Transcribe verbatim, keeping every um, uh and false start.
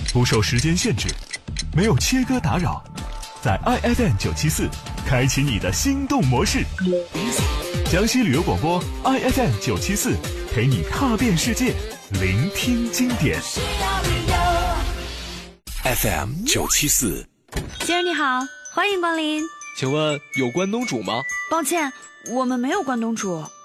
不受时间限制，没有切割打扰，在 I F M 九七四开启你的心动模式。江西旅游广播 I F M 九七四陪你踏遍世界，聆听经典。 F M 九七四， 先生你好，欢迎光临。 请问有关东煮吗？ 抱歉，我们没有关东煮。